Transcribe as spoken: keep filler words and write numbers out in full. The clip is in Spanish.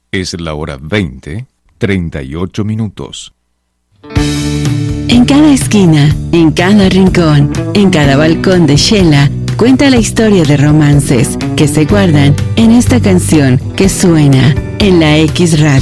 Es la hora veinte, treinta y ocho minutos. En cada esquina, en cada rincón, en cada balcón de Shela, cuenta la historia de romances que se guardan en esta canción que suena en la X Radio.